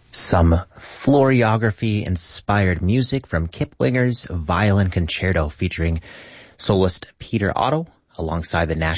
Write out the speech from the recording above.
Some Floriography-inspired music from Kiplinger's Violin Concerto featuring soloist Peter Otto alongside the Nashville